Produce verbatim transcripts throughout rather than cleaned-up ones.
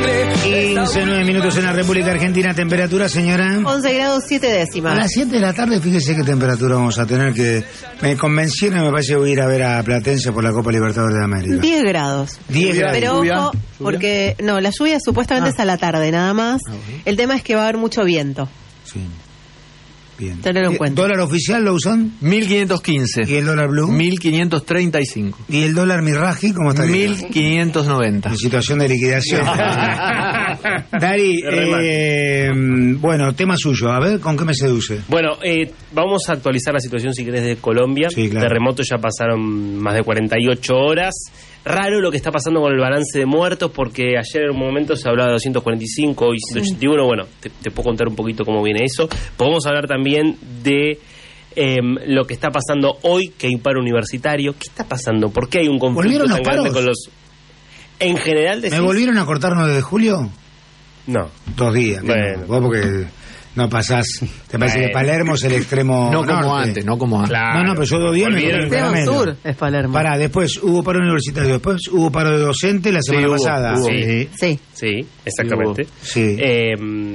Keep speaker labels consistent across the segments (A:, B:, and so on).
A: sangre.
B: quince, nueve minutos en la República Argentina. Temperatura, señora.
C: once grados siete décimas.
B: A las siete de la tarde, fíjese qué temperatura vamos a tener. Que me convencieron y me parece que voy a ir a ver a Platense por la Copa Libertadores de América.
C: diez grados.
B: diez grados.
C: Pero
B: ¿Lluvia?
C: ojo,
B: ¿Lluvia?
C: porque no, la lluvia supuestamente
B: Ah.
C: es a la tarde nada más.
B: Ah, bueno.
C: El tema es que va a haber mucho viento.
B: Sí. Bien.
C: Tenerlo en
B: Eh,
C: cuenta.
B: ¿Dólar oficial lo usan?
D: mil quinientos quince.
B: ¿Y el dólar blue?
D: mil quinientos treinta y cinco.
B: ¿Y el dólar mirraji cómo está?
D: mil quinientos noventa.
B: En situación de liquidación. Dari, eh, bueno, tema suyo. A ver, ¿con qué me seduce?
E: Bueno, eh, vamos a actualizar la situación, si querés, de Colombia.
B: Sí, claro.
E: Terremotos ya pasaron más de cuarenta y ocho horas. Raro lo que está pasando con el balance de muertos, porque ayer en un momento se hablaba de doscientos cuarenta y cinco, hoy ciento ochenta y uno. Bueno, te, te puedo contar un poquito cómo viene eso. Podemos hablar también de eh, lo que está pasando hoy, que hay un paro universitario. ¿Qué está pasando? ¿Por qué hay un conflicto
B: ¿Volvieron
E: tan
B: los
E: grande
B: paros?
E: con los... En general, decís...
B: ¿Me volvieron a cortar nueve de julio?
E: No.
B: Dos días.
E: Bueno.
B: No, vos porque no pasás. ¿Te parece
E: Bueno.
B: que Palermo es el extremo
D: No como
B: norte?
D: antes, no como antes.
E: Claro.
B: No, no, pero yo dos días me
E: Volvieron.
B: comí un
C: Extremo
B: caramelo.
C: sur es Palermo.
B: Pará, después hubo paro universitario, después hubo paro de docente la semana
D: hubo,
B: pasada.
D: hubo.
E: Sí.
C: Sí.
E: Sí, exactamente.
B: Sí.
E: Eh,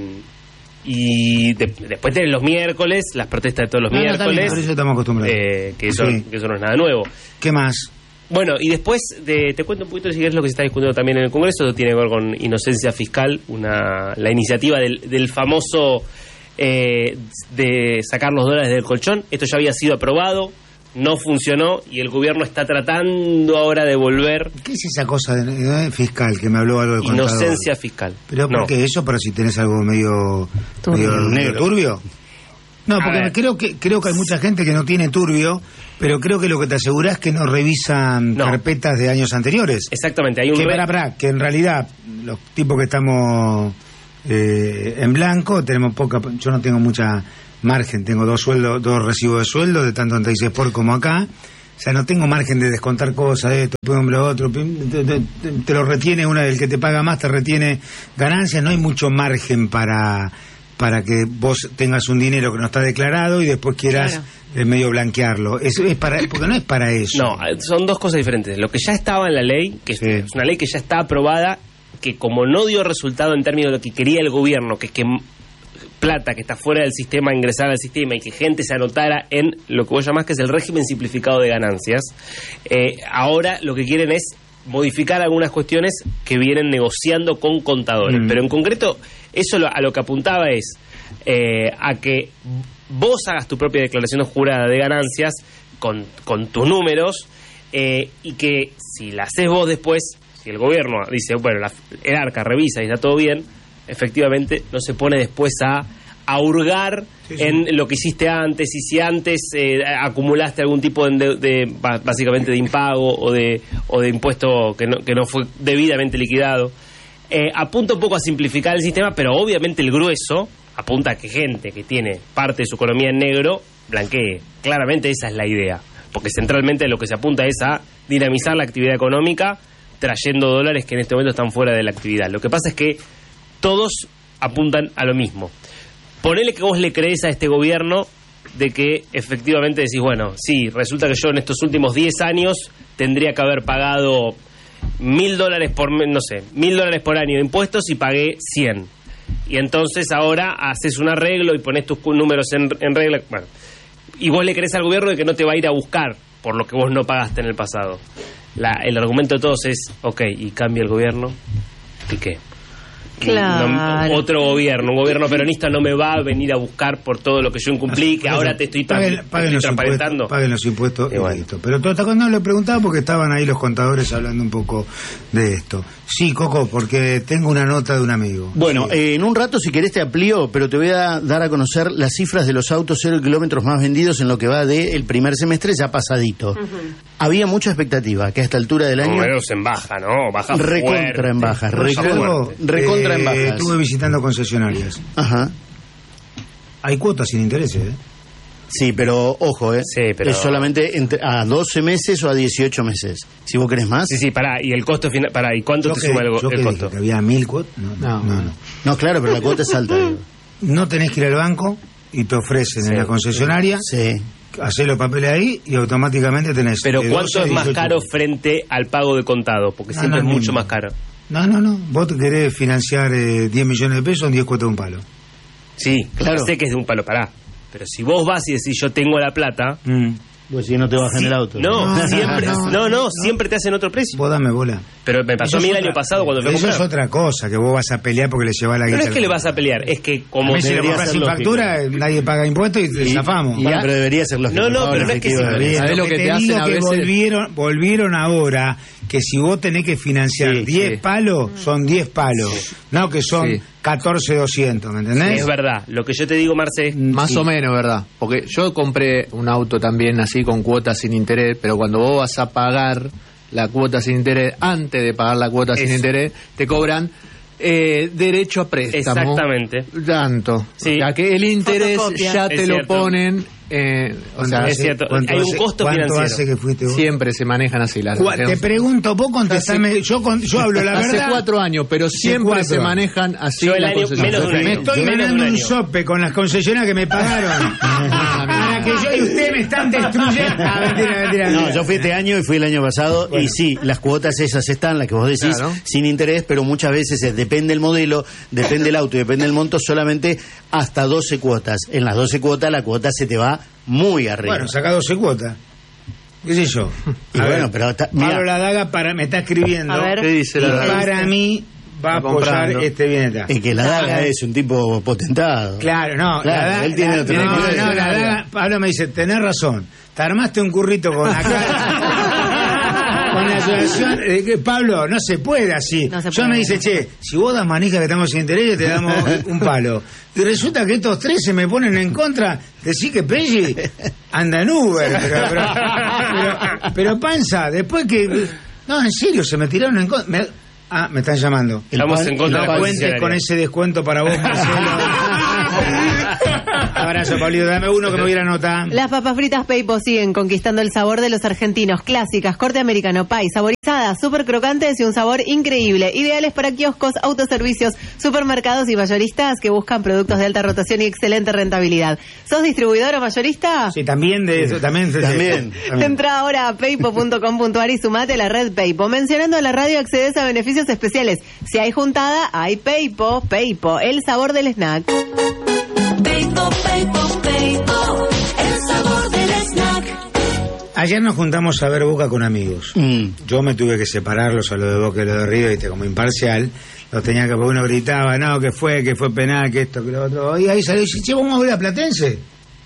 E: y de- después tenés los miércoles, las protestas de todos los
B: No, no, está bien,
E: miércoles,
B: por eso estamos acostumbrados.
E: eh, que, eso,
B: Sí.
E: que eso no es nada nuevo.
B: ¿Qué más?
E: Bueno, y después de, te cuento un poquito si querés lo que se está discutiendo también en el Congreso. Eso tiene que ver con inocencia fiscal, una la iniciativa del, del famoso eh, de sacar los dólares del colchón. Esto ya había sido aprobado, no funcionó y el gobierno está tratando ahora de volver.
B: ¿Qué es esa cosa de, eh, fiscal que me habló algo de contador?
E: Inocencia fiscal.
B: ¿Pero por
E: No.
B: qué eso? ¿Pero si tenés algo medio
C: Turbio.
B: medio
D: Negro.
B: turbio? No,
E: A
B: porque
E: ver.
B: creo que creo que hay mucha gente que no tiene turbio, pero creo que lo que te asegura es que no revisan
E: No.
B: carpetas de años anteriores.
E: Exactamente, hay un
B: Que,
E: re-
B: para, para, que en realidad los tipos que estamos eh, en blanco tenemos poca... Yo no tengo mucha margen, tengo dos sueldos, dos recibos de sueldo, de tanto en Teis Sport como acá. O sea, no tengo margen de descontar cosas, esto, pum, lo otro, pum, te, te- te lo retiene una, el que te paga más te retiene ganancias, no hay mucho margen para para que vos tengas un dinero que no está declarado y después quieras
C: Claro.
B: eh, medio blanquearlo. Eso es para, porque no es para eso.
E: No, son dos cosas diferentes. Lo que ya estaba en la ley, que es-
B: Sí.
E: es una ley que ya está aprobada, que como no dio resultado en términos de lo que quería el gobierno, que es que m- plata que está fuera del sistema ingresara al sistema y que gente se anotara en lo que vos llamás que es el régimen simplificado de ganancias, eh, ahora lo que quieren es modificar algunas cuestiones que vienen negociando con contadores.
B: Mm.
E: Pero en concreto, eso lo- a lo que apuntaba es eh, a que vos hagas tu propia declaración jurada de ganancias con, con tus números eh, y que si la haces vos después, si el gobierno dice, bueno, la, el ARCA revisa y está todo bien, efectivamente no se pone después a, a hurgar
B: Sí, sí.
E: en lo que hiciste antes y si antes eh, acumulaste algún tipo de, de- ba- básicamente de impago o de, o de impuesto que no, que no fue debidamente liquidado. Eh, apunta un poco a simplificar el sistema, pero obviamente el grueso apunta a que gente que tiene parte de su economía en negro blanquee. Claramente esa es la idea, porque centralmente lo que se apunta es a dinamizar la actividad económica trayendo dólares que en este momento están fuera de la actividad. Lo que pasa es que todos apuntan a lo mismo. Ponele que vos le crees a este gobierno de que efectivamente decís, bueno, sí, resulta que yo en estos últimos diez años tendría que haber pagado mil dólares por, me- no sé, mil dólares por año de impuestos y pagué cien. Y entonces ahora haces un arreglo y pones tus cu- números en, en regla. Bueno, y vos le crees al gobierno de que no te va a ir a buscar por lo que vos no pagaste en el pasado. La, el argumento de todos es, ok, y cambia el gobierno, ¿y qué?
C: Claro.
E: No, otro gobierno, un gobierno peronista no me va a venir a buscar por todo lo que yo incumplí, que ahora te estoy, tra-
B: Paguen-
E: te
B: paguen
E: estoy
B: los
E: transparentando.
B: impuestos, paguen los impuestos
E: Y
B: y
E: bueno.
B: listo. Pero todo está cuando le preguntaba porque estaban ahí los contadores hablando un poco de esto. Sí, Coco, porque tengo una nota de un amigo.
F: Bueno,
B: Sí.
F: eh, en un rato si querés te amplío, pero te voy a dar a conocer las cifras de los autos cero kilómetros más vendidos en lo que va del primer semestre ya pasadito. Había mucha expectativa que a esta altura del año
E: Números en baja, ¿no? Baja
F: recontra
E: fuerte.
F: en bajas,
B: Yo
F: recontra, recontra en
B: eh,
F: bajas.
B: estuve visitando concesionarias.
F: Ajá.
B: Hay cuotas sin intereses, ¿eh?
F: Sí, pero ojo, ¿eh?
E: Sí, pero-
F: Es solamente entre- a doce meses o a dieciocho meses. Si vos querés más.
E: Sí, sí, pará, y el costo final, pará, ¿y cuánto
B: Yo
E: te
B: que-
E: suma el,
B: yo
E: el
B: que dije
E: costo?
B: que había mil cuotas. No, no, no, no.
F: No, claro, pero la cuota es alta. digo.
B: No tenés que ir al banco y te ofrecen
E: Sí,
B: en la concesionaria,
F: Sí.
B: hacés los papeles ahí y automáticamente tenés.
E: Pero
B: de
E: ¿cuánto
B: doce a
E: es más
B: dieciocho.
E: caro frente al pago de contado? Porque
B: No,
E: siempre
B: no,
E: es
B: es
E: mucho
B: mismo.
E: más caro.
B: No, no, no. Vos te querés financiar eh, diez millones de pesos en diez cuotas de un palo.
E: Sí,
F: Claro.
E: claro. Sé que es de un palo, pará. Pero si vos vas y decís yo tengo la plata...
B: Mm.
F: Pues si no te bajan
E: sí,
F: el auto.
E: No,
B: No,
E: siempre,
B: no,
E: no,
B: no,
E: no,
B: no.
E: siempre te hacen otro precio.
B: Vos dame bola.
E: Pero me pasó a
B: Eso
E: mí
B: es
E: el año
B: otra-
E: pasado cuando fui a
B: Eso
E: comprar.
B: es otra cosa, que vos vas a pelear porque le llevas la
E: No
B: guita.
E: es que le vas a pelear, es que
B: A
E: como...
B: mí si lo
F: debería
B: compras
F: ser
B: sin
F: lógico.
B: factura, eh, nadie paga impuestos y te
F: Y-
B: zafamos.
F: y- Bueno, pero debería ser lógico.
E: No, no,
F: Pago
E: pero
F: en
E: no es que
F: efectivo,
E: sí.
F: debería.
D: ¿Sabés lo que te
B: digo
D: hacen a
B: que
D: veces?
B: volvieron, volvieron ahora que si vos tenés que financiar
F: Sí,
B: diez
D: sí.
B: palos, son diez palos. No que son
D: Sí.
B: catorce doscientos, ¿me entendés?
E: Es verdad, lo que yo te digo, Marce,
D: Más
B: Sí.
D: o menos, ¿verdad? Porque yo compré un auto también así con cuotas sin interés, pero cuando vos vas a pagar la cuota sin interés, antes de pagar la cuota sin
E: Es-
D: interés, te cobran eh, derecho a préstamo.
E: exactamente.
D: Tanto.
E: Sí.
D: Ya que el interés
C: Fotocopia.
D: ya
E: Es
D: te lo
E: cierto.
D: ponen, eh, o
B: ¿Cuánto
D: sea,
E: es
B: hace-
E: cierto,
B: cuánto
E: hay un
B: hace-
E: costo
B: ¿Cuánto
E: financiero.
B: hace que fuiste vos?
D: siempre se manejan así las
B: Cu- Te pregunto, vos contestame, yo, con- yo hablo la
D: Hace
B: verdad.
D: cuatro años, pero
B: Hace
D: siempre
B: cuatro
D: se
B: años.
D: manejan así
E: Yo el
D: las
E: año-
D: concesiones.
E: menos de un
B: Me
E: año.
B: estoy
E: Menos de
B: ganando
E: un
B: un
E: año.
B: sope con las concesionarias que me pagaron. Para que yo y usted me están destruyendo. Ah, mentira, mentira,
F: No,
B: mentira.
F: yo fui este año y fui el año pasado y sí, las cuotas esas están, las que vos decís,
D: Claro.
F: sin interés, pero muchas veces es, depende el modelo, depende el auto y depende el monto, solamente hasta doce cuotas. En las doce cuotas la cuota se te va muy arriba.
B: Bueno, saca doce cuotas. ¿Qué sé yo?
F: Y
B: A
F: bueno,
B: ver,
F: pero ta-
B: Pablo
F: mirá.
B: Ladaga para, me está escribiendo.
C: A ver.
D: ¿Qué dice
B: Y
D: la Ladaga?
B: para mí va a
D: Está
B: apoyar
D: comprando.
B: este bienestar.
F: Es que la daga es un tipo potentado.
B: Claro, no,
F: Claro,
B: la,
F: él tiene
B: la-
F: otro
B: no,
F: nivel.
B: no, la daga- Pablo me dice, tenés razón, te armaste un currito con la cara, con la asociación, eh, que, Pablo, no se puede así.
C: No se
B: Yo
C: puede.
B: me dice, che, si vos das manija que estamos sin interés, te damos un palo. Y resulta que estos tres se me ponen en contra, decís que Pelli anda en Uber, pero, pero, pero, pero panza, después que... No, en serio, se me tiraron en contra. Me- ah, me están llamando.
E: Estamos en contra de
B: No
E: la
B: cuentes
E: concesionaria.
B: con ese descuento para vos, Marcelo. Abrazo, Pablito. Dame uno que me hubiera notado.
C: Las papas fritas Peipo siguen conquistando el sabor de los argentinos. Clásicas, corte americano, pie, saborizadas, súper crocantes y un sabor increíble. Ideales para kioscos, autoservicios, supermercados y mayoristas que buscan productos de alta rotación y excelente rentabilidad. ¿Sos distribuidor o mayorista?
B: Sí, también de eso, también. de-
F: También.
B: también.
C: Entra ahora a peipo punto com punto ar y sumate a la red Peipo. Mencionando a la radio accedes a beneficios especiales. Si hay juntada, hay Peipo. Peipo, el sabor del snack.
A: Peipo, Peipo, Peipo, el sabor del snack.
B: Ayer nos juntamos a ver Boca con amigos.
F: Mm.
B: Yo me tuve que separarlos a lo de Boca y lo de River, viste, como imparcial. Los tenía que, porque uno gritaba, no, que fue, que fue penal, que esto, que lo otro. Y ahí salió y dice, che, vamos a ver a Platense.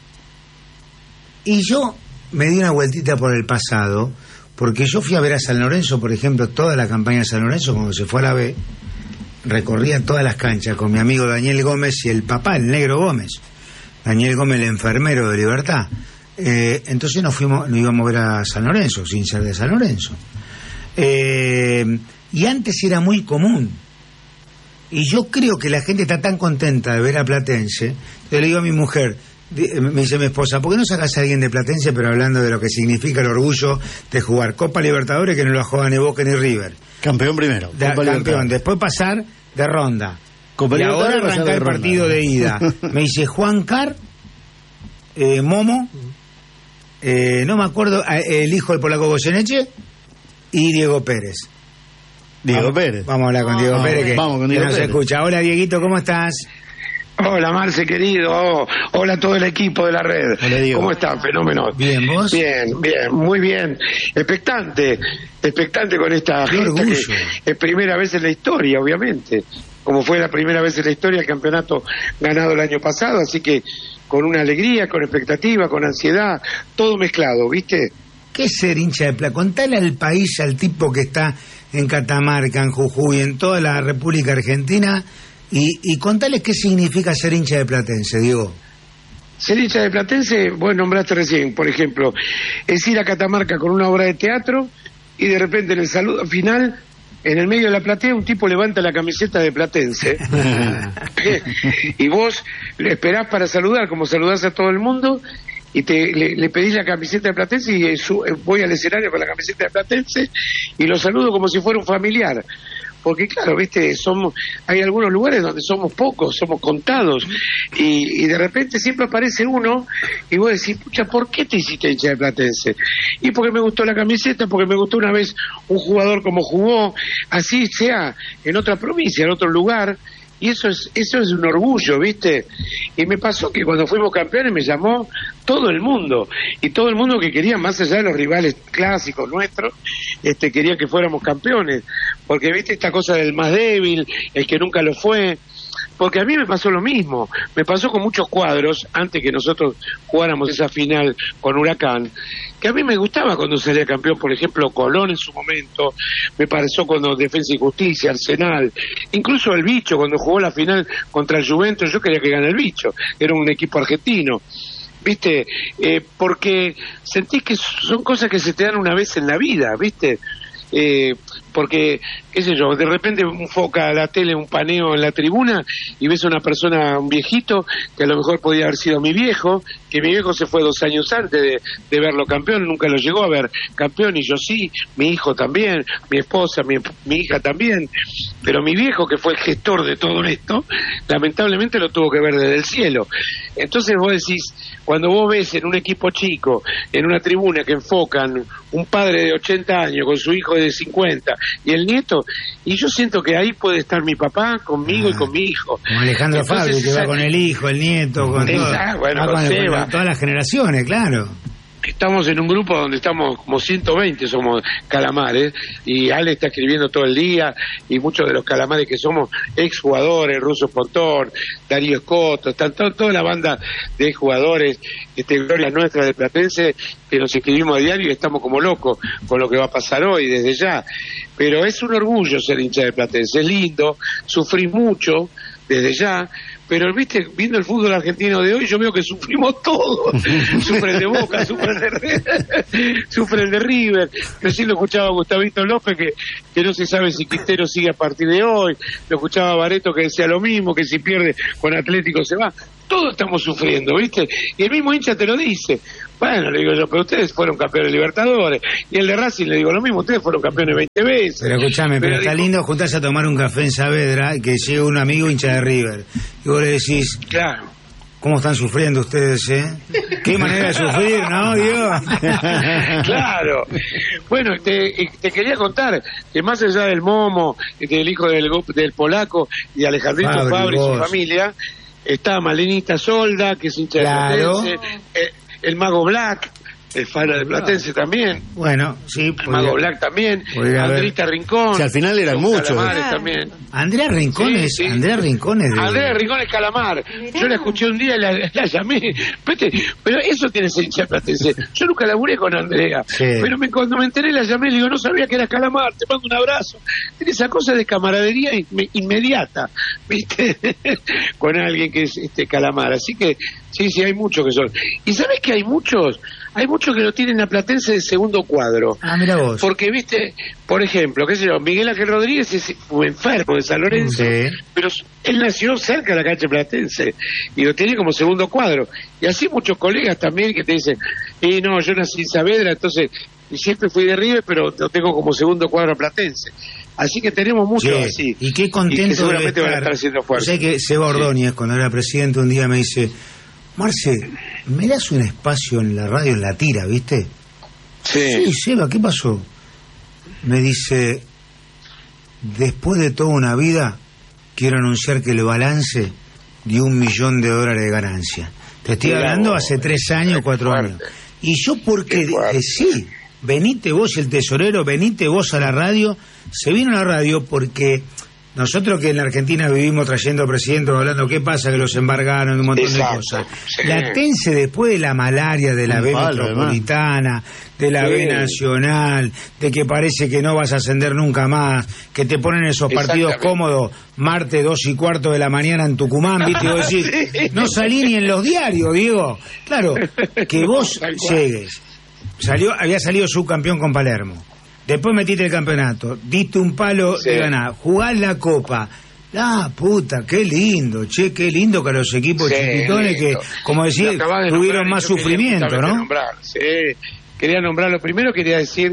B: Y yo me di una vueltita por el pasado, porque yo fui a ver a San Lorenzo, por ejemplo, toda la campaña de San Lorenzo, cuando se fue a la B, recorría todas las canchas con mi amigo Daniel Gómez y el papá, el negro Gómez. Daniel Gómez, el enfermero de Libertad. Eh, entonces nos fuimos, nos íbamos a ver a San Lorenzo, sin ser de San Lorenzo. Eh, y antes era muy común. Y yo creo que la gente está tan contenta de ver a Platense. Yo le digo a mi mujer, di- me dice mi esposa, ¿por qué no sacas a alguien de Platense, pero hablando de lo que significa el orgullo de jugar Copa Libertadores, que no la juega ni Boca ni River?
F: Campeón primero.
B: De-
F: Copa
B: campeón,
F: Libertadores.
B: después pasar de ronda.
F: Copa
B: y ahora
F: Libertadores, pasar
B: arrancar
F: de
B: el
F: ronda.
B: partido de ida. Me dice Juan Car, eh, Momo, eh, no me acuerdo, eh, el hijo del polaco Goyeneche y Diego Pérez.
F: Diego
B: Vamos-
F: Pérez.
B: Vamos a hablar con Diego
F: Vamos,
B: Pérez, que,
F: vamos con
B: que
F: Diego
B: nos
F: Pérez.
B: escucha. Hola, Dieguito, ¿cómo estás?
G: Hola Marce querido, oh, hola a todo el equipo de la red.
F: Hola, Diego.
G: ¿Cómo están? Fenómeno.
B: Bien, ¿vos?
G: Bien, bien, muy bien. Expectante, expectante con esta
B: Qué
G: gesta
B: orgullo.
G: que es primera vez en la historia, obviamente. Como fue la primera vez en la historia el campeonato ganado el año pasado, así que con una alegría, con expectativa, con ansiedad, todo mezclado, ¿viste?
B: ¿Qué es ser hincha de Platense? Contale al país, al tipo que está en Catamarca, en Jujuy, en toda la República Argentina, y, y contales qué significa ser hincha de Platense, Diego.
G: Ser hincha de Platense, vos nombraste recién, por ejemplo, es ir a Catamarca con una obra de teatro y de repente en el saludo final, en el medio de la platea, un tipo levanta la camiseta de Platense y vos le esperás para saludar, como saludás a todo el mundo, y te le, le pedís la camiseta de Platense y eh, su- eh, voy al escenario con la camiseta de Platense y lo saludo como si fuera un familiar. porque claro, viste, somos, hay algunos lugares donde somos pocos, somos contados, y, y de repente siempre aparece uno, y vos decís, pucha, ¿por qué te hiciste hincha de Platense? Y porque me gustó la camiseta, porque me gustó una vez un jugador como jugó, así sea en otra provincia, en otro lugar, y eso es eso es un orgullo, ¿viste? Y me pasó que cuando fuimos campeones me llamó todo el mundo, y todo el mundo que quería, más allá de los rivales clásicos nuestros, este quería que fuéramos campeones, porque viste esta cosa del más débil, el que nunca lo fue, porque a mí me pasó lo mismo, me pasó con muchos cuadros, antes que nosotros jugáramos esa final con Huracán, que a mí me gustaba cuando salía campeón, por ejemplo, Colón en su momento, me pasó cuando Defensa y Justicia, Arsenal, incluso el Bicho, cuando jugó la final contra el Juventus, yo quería que gane el Bicho, era un equipo argentino, ¿viste? Eh, porque sentís que son cosas que se te dan una vez en la vida, ¿viste? Eh, porque, qué sé yo, de repente enfoca a la tele un paneo en la tribuna y ves a una persona, un viejito, que a lo mejor podía haber sido mi viejo, que mi viejo se fue dos años antes de, de verlo campeón, nunca lo llegó a ver campeón, y yo sí, mi hijo también, mi esposa, mi, mi hija también, pero mi viejo, que fue el gestor de todo esto, lamentablemente lo tuvo que ver desde el cielo. Entonces vos decís, cuando vos ves en un equipo chico, en una tribuna que enfocan un padre de ochenta años con su hijo de cincuenta y el nieto, y yo siento que ahí puede estar mi papá conmigo ah, y con mi hijo.
B: Como Alejandro Fabio, que va con el hijo, el nieto, con, todo,
G: ah, bueno,
B: con,
G: con,
B: con todas las generaciones, claro.
G: Estamos en un grupo donde estamos como ciento veinte, somos calamares, y Ale está escribiendo todo el día, y muchos de los calamares que somos exjugadores, Russo Pontón, Darío Escoto, están to- toda la banda de jugadores, este, gloria nuestra de Platense, que nos escribimos a diario y estamos como locos con lo que va a pasar hoy, desde ya. Pero es un orgullo ser hincha de Platense, es lindo, sufrí mucho desde ya, pero viste, viendo el fútbol argentino de hoy, yo veo que sufrimos todos. Sufre el de Boca, sufre el de River, sufre el de River. Recién lo escuchaba a Gustavito López, que, que no se sabe si Quintero sigue a partir de hoy. Lo escuchaba a Bareto, que decía lo mismo, que si pierde con Atlético se va. Todos estamos sufriendo, ¿viste? Y el mismo hincha te lo dice. Bueno, le digo yo, pero ustedes fueron campeones Libertadores. Y el de Racing le digo lo mismo, ustedes fueron campeones veinte veces.
B: Pero escuchame, pero, pero está dijo, lindo juntarse a tomar un café en Saavedra y que llegue un amigo hincha de River. Y vos le decís,
G: claro,
B: ¿cómo están sufriendo ustedes, eh? ¿Qué manera de sufrir, no, Dios?
G: Claro. Bueno, te, te quería contar que más allá del Momo, del hijo del, del polaco y Alejandrito Fabri, Fabri y su familia, está Malenita Solda, que es hincha claro. de Platense, eh, el Mago Black, el Fara de Platense también.
B: Bueno, sí.
G: El podría, Mago Black también. Andrita Rincón.
F: Si al final eran muchos.
G: También.
B: Andrea Rincón es. Sí, sí. Andrea Rincón es. De...
G: Andrea Rincón es Calamar. Mirá. Yo la escuché un día y la, la llamé. Pero eso tiene ese hincha Platense. Yo nunca laburé con Andrea. Sí. Pero me, cuando me enteré la llamé y le digo, no sabía que era Calamar. Te mando un abrazo. Tiene esa cosa de camaradería inmediata, ¿viste? Con alguien que es este Calamar. Así que sí, sí, hay muchos que son. ¿Y sabes que hay muchos? Hay muchos que lo tienen a Platense de segundo cuadro.
B: Ah, mira vos.
G: Porque, viste, por ejemplo, qué sé yo, Miguel Ángel Rodríguez es un enfermo de San Lorenzo, sí. Pero él nació cerca de la cancha Platense y lo tiene como segundo cuadro. Y así muchos colegas también que te dicen, eh, no, yo nací en Saavedra, entonces, y siempre fui de River, pero lo tengo como segundo cuadro Platense. Así que tenemos muchos sí. así.
B: Y qué contento
G: y que seguramente
B: estar.
G: van a estar haciendo fuerza.
B: Sé que Seba Ordóñez, sí. cuando era presidente, un día me dice, Marce, ¿me das un espacio en la radio, en la tira, viste?
G: Sí.
B: Sí, Seba, ¿qué pasó? Me dice, después de toda una vida, quiero anunciar que el balance dio un millón de dólares de ganancia. Te estoy claro, hablando hace tres años, cuatro fuerte. años. Y yo porque dije, sí, venite vos el tesorero, venite vos a la radio. Se vino a la radio porque... Nosotros que en la Argentina vivimos trayendo presidentes hablando qué pasa, que los embargaron, un montón Exacto, de cosas. Sí. Platense después de la malaria, de la B metropolitana, de la sí. B nacional, de que parece que no vas a ascender nunca más, que te ponen esos partidos cómodos, martes dos y cuarto de la mañana en Tucumán, viste, y vos decís, sí. no salí ni en los diarios, Diego. Claro, que vos llegues. Salió, había salido subcampeón con Palermo. Después metiste el campeonato, diste un palo sí. de ganar, jugás la copa. La puta, qué lindo, che, qué lindo que los equipos sí, chiquitones lindo. que, como decía, de tuvieron más sufrimiento, ¿no?
G: Nombrar, sí, quería nombrarlo. Primero quería decir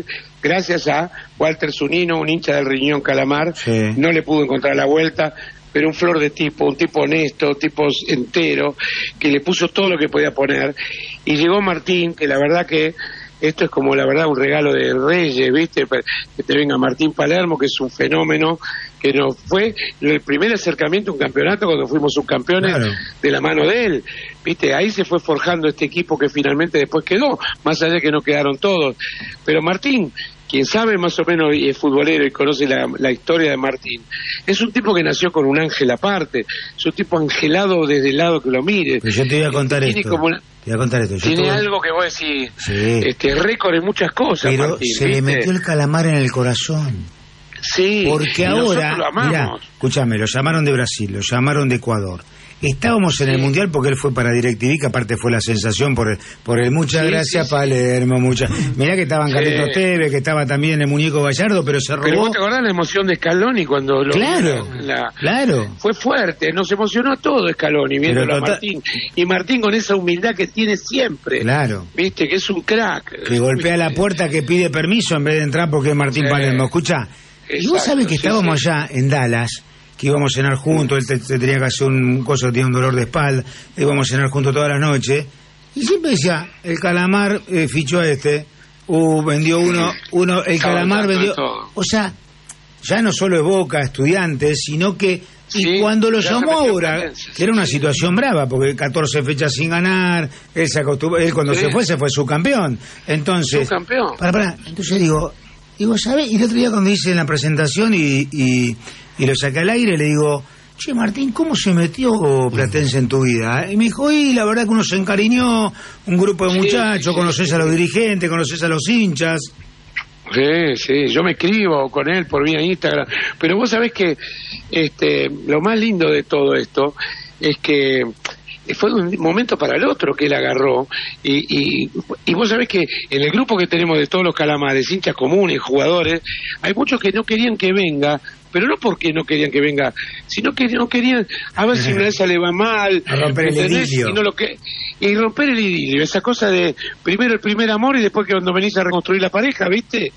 G: gracias a Walter Zunino, un hincha del Riñón Calamar,
B: Sí.
G: no le pudo encontrar la vuelta, pero un flor de tipo, un tipo honesto, un tipo entero, que le puso todo lo que podía poner, y llegó Martín, que la verdad que esto es como la verdad un regalo de Reyes, ¿viste? Que te venga Martín Palermo, que es un fenómeno, que nos fue el primer acercamiento a un campeonato cuando fuimos subcampeones,
B: Claro.
G: de la mano de él, ¿viste? Ahí se fue forjando este equipo que finalmente después quedó, más allá de que no quedaron todos. Pero Martín, quien sabe más o menos y es futbolero y conoce la, la historia de Martín, es un tipo que nació con un ángel aparte, es un tipo angelado desde el lado que lo mire.
B: Pero yo te voy a contar
G: Tiene
B: esto.
G: como una-
B: Te voy a contar esto. Yo
G: tiene
B: tuve-
G: algo que vos decís,
B: Sí.
G: este, récord en muchas cosas,
B: Pero
G: Martín,
B: se le
G: ¿viste?
B: metió el calamar en el corazón.
G: Sí,
B: Porque
G: y
B: ahora,
G: nosotros lo amamos.
B: mira, escúchame, lo llamaron de Brasil, lo llamaron de Ecuador. Estábamos en el Mundial porque él fue para DirecTV, que aparte fue la sensación por el, por el muchas
G: Sí,
B: gracias
G: sí, sí.
B: Palermo, muchas. Mirá que estaban
G: Sí.
B: Carlitos Tevez, que estaba también el muñeco Gallardo, pero se
G: Pero
B: robó.
G: vos te acordás la emoción de Scaloni cuando lo
B: Claro,
G: la-
B: claro.
G: fue fuerte, nos emocionó todo Scaloni viéndolo
B: Pero
G: a
B: total-
G: Martín, y Martín con esa humildad que tiene siempre,
B: Claro.
G: viste, que es un crack,
B: Que golpea la puerta, que pide permiso en vez de entrar porque es Martín
G: Sí.
B: Palermo. Escuchá, y vos
G: Exacto,
B: sabés que
G: sí,
B: estábamos
G: sí.
B: allá en Dallas, que íbamos a cenar juntos, él te, te tenía que hacer un coso, tenía un dolor de espalda, íbamos a cenar juntos toda la noche, y siempre decía, el calamar eh, fichó a este, uh, vendió uno, uno, el
G: Estaba
B: calamar
G: al tanto de
B: vendió,
G: todo.
B: o sea, ya no solo es Boca, estudiantes, sino que, y
G: Sí,
B: cuando lo
G: ya se
B: llamó
G: metió
B: ahora,
G: tendencia,
B: que era una
G: sí.
B: situación brava, porque catorce fechas sin ganar, él se acostumbró, él cuando
G: Sí.
B: se fue, se fue subcampeón, entonces,
G: Subcampeón.
B: para, para, entonces digo, y vos sabés, y el otro día cuando hice en la presentación y, y, y lo saqué al aire, le digo, che Martín, ¿cómo se metió Platense en tu vida? Y me dijo, y la verdad que uno se encariñó, un grupo de
G: Sí,
B: muchachos,
G: sí,
B: conoces
G: sí.
B: a los dirigentes, conoces a los hinchas.
G: Sí, sí, yo me escribo con él por vía Instagram, pero vos sabés que este, lo más lindo de todo esto es que fue de un momento para el otro que él agarró y, y, y vos sabés que en el grupo que tenemos de todos los calamares, hinchas comunes, jugadores, hay muchos que no querían que venga, pero no porque no querían que venga, sino que no querían, a ver si una esa le va mal,
B: A romper el
G: ¿entendés?
B: idilio.
G: Y no lo que y romper el idilio, esa cosa de primero el primer amor y después que cuando venís a reconstruir la pareja, ¿viste?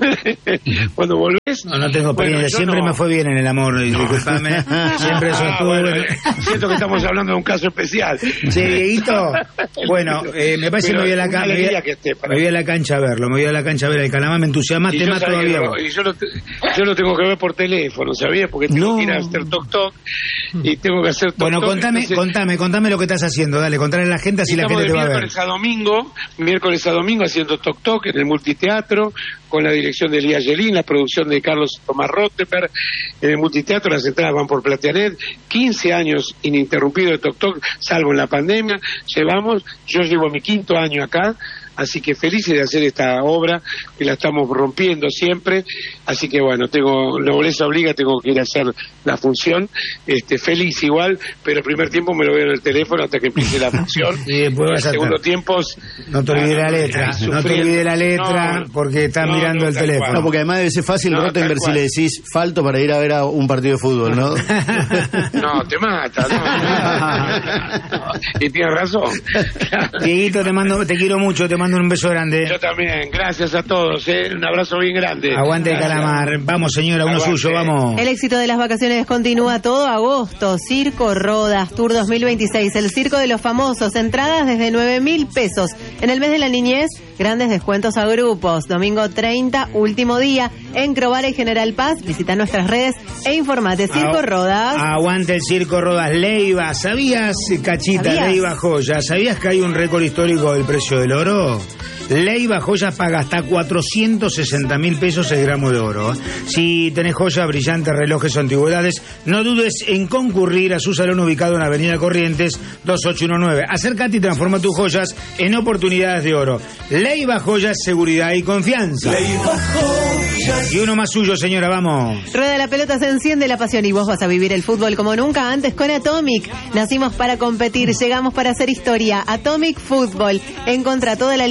G: Cuando volvés.
B: No, no tengo
G: Bueno,
B: experiencia,
G: yo
B: siempre
G: no.
B: me fue bien en el amor, y disculpame, siempre eso
G: Ah,
B: estuvo
G: bueno,
B: bueno.
G: eh, siento que estamos hablando de un caso especial.
B: Che, Dieguito, bueno, eh, me parece que me
G: Pero
B: voy a la
G: una
B: cancha, me voy
G: alegría
B: a,
G: que esté para
B: me voy a la cancha a verlo, me voy a la cancha a ver el calamar, me entusiasmaste
G: Y yo,
B: más
G: sabía
B: todavía.
G: que lo-
B: vos.
G: y yo, lo, te- yo lo tengo que ver por teléfono, ¿sabías? Porque tengo
F: No.
G: que ir a hacer toc toc y tengo que hacer toc
B: Bueno,
G: toc,
B: contame,
G: entonces-
B: contame, contame lo que estás haciendo, dale, contale a la gente así la
G: Estamos
B: gente
G: de
B: te va a ver.
G: miércoles a domingo, miércoles a domingo haciendo Toc Toc en el Multiteatro, con la dirección de Elías Yelín, la producción de Carlos Tomás Rottenberg, en el Multiteatro las entradas van por Plateanet, quince años ininterrumpidos de Toc Toc, salvo en la pandemia, llevamos, yo llevo mi quinto año acá, así que felices de hacer esta obra, que la estamos rompiendo siempre, así que bueno, tengo, nobleza obliga, tengo que ir a hacer la función, este, feliz igual, pero el primer tiempo me lo veo en el teléfono hasta que empiece la función,
B: Y después vas
G: el
B: a
G: segundo
B: estar-
G: tiempo
B: No te olvides la letra,
G: Ay,
B: no te
G: sufriendo.
B: olvides la letra,
G: No,
B: porque estás
G: no,
B: mirando
G: no,
B: el
G: tal
B: teléfono.
G: cual.
F: No, porque además debe ser fácil,
G: No,
F: Rottenberg,
G: tal
F: si
G: cual.
F: le decís falto para ir a ver a un partido de fútbol, ¿no?
G: No, te mata, no. Y tienes razón.
B: Dieguito, te mando, te quiero mucho, te mando un beso grande.
G: Yo también, gracias a todos, ¿eh? Un abrazo bien grande.
B: Aguante el
G: Gracias.
B: calamar. Vamos, señora, uno
G: Aguante.
B: suyo, vamos.
C: El éxito de las vacaciones continúa todo agosto. Circo Rodas Tour dos mil veintiséis, el circo de los famosos. Entradas desde nueve mil pesos. En el mes de la niñez, grandes descuentos a grupos. Domingo treinta, último día, en Crovara y General Paz. Visita nuestras redes e informate. Circo
B: Ah,
C: Rodas.
B: Aguante el Circo Rodas. Leiva, ¿sabías, Cachita?
C: ¿Sabías?
B: Leiva Joya, ¿sabías que hay un récord histórico del precio del oro? Leiva Joya paga hasta cuatrocientos sesenta mil pesos el gramo de oro. Si tenés joyas, brillantes, relojes o antigüedades, no dudes en concurrir a su salón ubicado en Avenida Corrientes dos ocho uno nueve. Acércate y transforma tus joyas en oportunidades de oro. Leiva Joyas, seguridad y confianza. Y uno más suyo, señora, vamos.
C: Rueda la pelota, se enciende la pasión y vos vas a vivir el fútbol como nunca antes con Atomic. Nacimos para competir, llegamos para hacer historia. Atomic Fútbol. Encontra toda la línea dos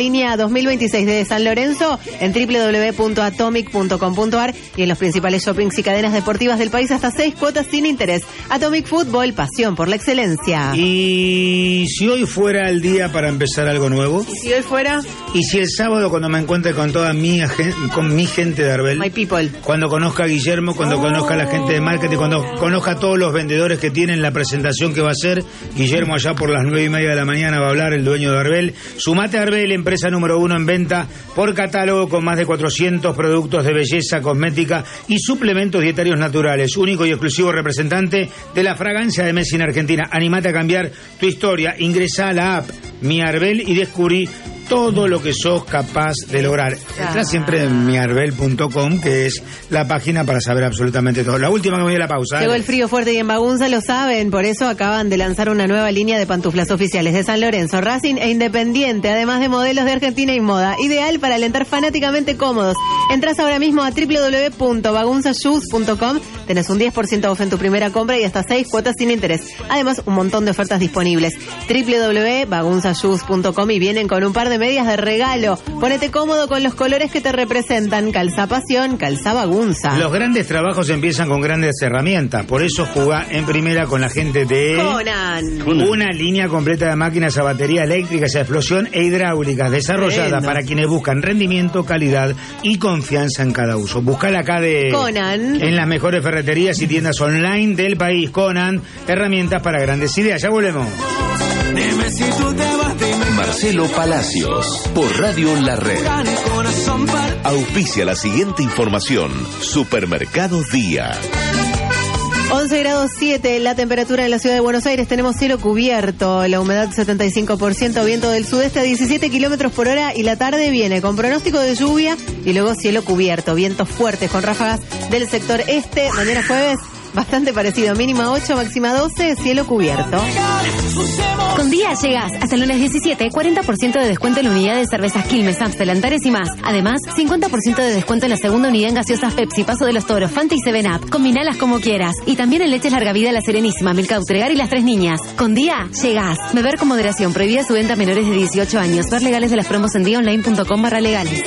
C: dos mil veintiséis de San Lorenzo en doble u doble u doble u punto atomic punto com punto a r y en los principales shoppings y cadenas deportivas del país hasta seis cuotas sin interés. Atomic Fútbol, pasión por la excelencia.
B: Y si hoy fuera el día para empezar algo nuevo,
C: ¿Y si hoy fuera?
B: y si el sábado cuando me encuentre con toda mi, agen- con mi gente de Arbel,
C: My people.
B: cuando conozca a Guillermo, cuando conozca a la gente de marketing, cuando conozca a todos los vendedores que tienen la presentación que va a hacer, Guillermo allá por las nueve y media de la mañana va a hablar, el dueño de Arbel. Sumate a Arbel, empresa número uno en venta por catálogo con más de cuatrocientos productos de belleza, cosmética y suplementos dietarios naturales. Único y exclusivo representante de la fragancia de Messi en Argentina. Animate a cambiar tu historia. Ingresá a la app Mi Arbel y descubrí todo lo que sos capaz de lograr. Entrá siempre en mi arbel punto com, que es la página para saber absolutamente todo. La última que me voy a la pausa.
C: Llegó
B: dale.
C: el frío fuerte y en Bagunza lo saben, por eso acaban de lanzar una nueva línea de pantuflas oficiales de San Lorenzo, Racing e Independiente, además de modelos de Argentina y moda, ideal para alentar fanáticamente cómodos. Entras ahora mismo a doble u doble u doble u punto bagunza shoes punto com, tenés un diez por ciento off en tu primera compra y hasta seis cuotas sin interés. Además, un montón de ofertas disponibles. doble u doble u doble u punto bagunza shoes punto com y vienen con un par de medias de regalo. Ponete cómodo con los colores que te representan. Calza pasión, calza Bagunza.
B: Los grandes trabajos empiezan con grandes herramientas. Por eso jugá en primera con la gente de
C: Conan.
B: una línea completa de máquinas a batería eléctrica, a explosión e hidráulicas, desarrollada
C: Tremendo.
B: para quienes buscan rendimiento, calidad y confianza en cada uso. Buscala acá de
C: Conan.
B: en las mejores ferreterías y tiendas online del país. Conan, herramientas para grandes ideas. Ya volvemos.
H: Dime si tú te vas, dime.
I: Marcelo Palacios, por Radio La Red.
H: Gane corazón para...
I: Auspicia la siguiente información. Supermercado Día.
C: once grados siete la temperatura en la ciudad de Buenos Aires. Tenemos cielo cubierto, la humedad setenta y cinco por ciento, viento del sudeste a diecisiete kilómetros por hora y la tarde viene con pronóstico de lluvia y luego cielo cubierto, vientos fuertes con ráfagas del sector este. Mañana jueves bastante parecido, mínima ocho, máxima doce, cielo cubierto.
J: Con Día llegás hasta el lunes diecisiete, cuarenta por ciento de descuento en la unidad de cervezas Quilmes, Amstel, Antares y más. Además, cincuenta por ciento de descuento en la segunda unidad en gaseosas Pepsi, Paso de los Toros, Fanta y seven up. Combinalas como quieras. Y también en leches Larga Vida, La Serenísima, Milka Utregar y Las Tres Niñas. Con Día llegás. Beber con moderación. Prohibida su venta a menores de dieciocho años. Ver legales de las promos en día online punto com barra legales.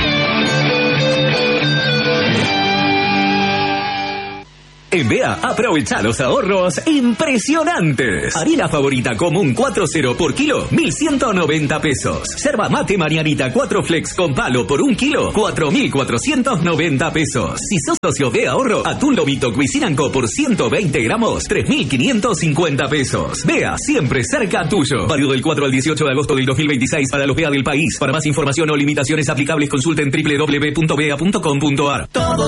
K: En B E A, aprovecha los ahorros impresionantes. Harina favorita común cuatro cero por kilo, mil ciento noventa pesos. Yerba mate Marianita cuatro flex con palo por un kilo, cuatro mil cuatrocientos noventa pesos. Si sos socio de ahorro, atún lomito Cuisinanco por ciento veinte gramos, tres mil quinientos cincuenta pesos. B E A, siempre cerca tuyo. Válido del cuatro al dieciocho de agosto del dos mil veintiséis para los B E A del país. Para más información o limitaciones aplicables, consulten doble u doble u doble u punto b e a punto com punto a r.
H: Todo